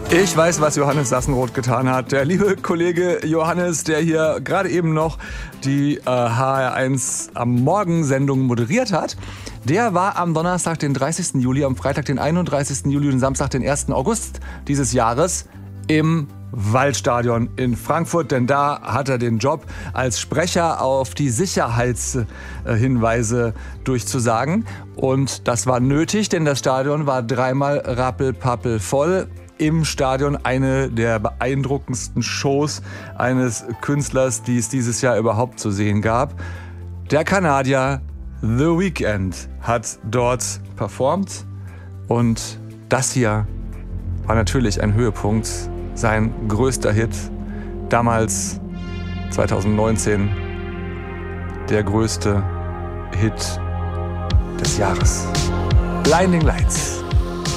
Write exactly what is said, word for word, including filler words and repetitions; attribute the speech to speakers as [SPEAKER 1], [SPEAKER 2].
[SPEAKER 1] Ich weiß, was Johannes Sassenroth getan hat. Der liebe Kollege Johannes, der hier gerade eben noch die äh, H R eins am Morgen-Sendung moderiert hat, der war am Donnerstag, den dreißigsten Juli, am Freitag, den einunddreißigsten Juli und Samstag, den ersten August dieses Jahres im Waldstadion in Frankfurt, denn da hat er den Job, als Sprecher auf die Sicherheitshinweise durchzusagen. Und das war nötig, denn das Stadion war dreimal rappelpappel voll. Im Stadion eine der beeindruckendsten Shows eines Künstlers, die es dieses Jahr überhaupt zu sehen gab. Der Kanadier The Weeknd hat dort performt und das hier war natürlich ein Höhepunkt, sein größter Hit, damals zweitausendneunzehn, der größte Hit des Jahres. Blinding Lights.